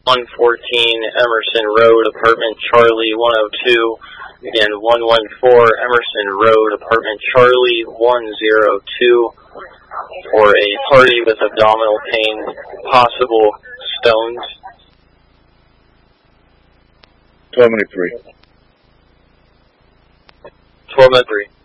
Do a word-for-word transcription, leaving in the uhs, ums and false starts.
one fourteen Emerson Road, apartment Charlie one oh two. Again, one fourteen Emerson Road, apartment Charlie one oh two, for a party with abdominal pain, possible stones. twelve oh three. twelve oh three.